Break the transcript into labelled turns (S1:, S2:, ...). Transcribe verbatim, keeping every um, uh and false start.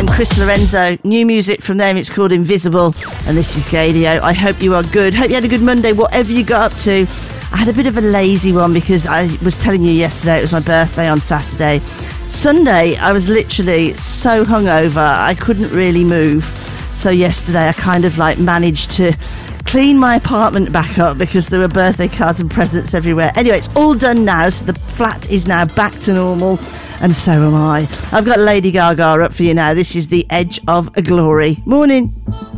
S1: and Chris Lorenzo. New music from them, it's called Invisible, and this is Gadio. I hope you are good. Hope you had a good Monday, whatever you got up to. I had a bit of a lazy one because I was telling you yesterday it was my birthday on Saturday. Sunday, I was literally so hungover, I couldn't really move. So yesterday, I kind of like managed to clean my apartment back up because there were birthday cards and presents everywhere. Anyway, it's all done now, so the flat is now back to normal, and so am I. I've got Lady Gaga up for you now. This is The Edge of Glory. Morning.